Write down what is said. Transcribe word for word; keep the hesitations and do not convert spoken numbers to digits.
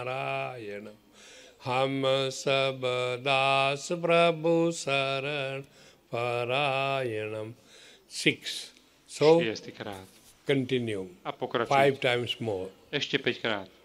नारायण हम सब दास प्रभु शरण परायणम. Six. So Šiestýkrát. continue A pokračuj. five times more. Ešte päťkrát.